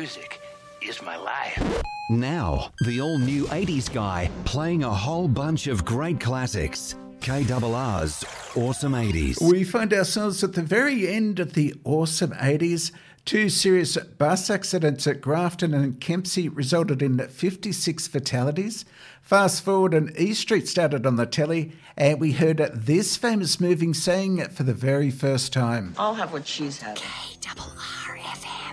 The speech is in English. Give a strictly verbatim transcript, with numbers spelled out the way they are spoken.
Music is my life. Now, the all-new eighties guy playing a whole bunch of great classics. K R R's Awesome eighties. We find ourselves at the very end of the Awesome eighties. Two serious bus accidents at Grafton and Kempsey resulted in fifty-six fatalities. Fast forward and E Street started on the telly, and we heard this famous moving saying for the very first time. I'll have what she's having. K R R F M.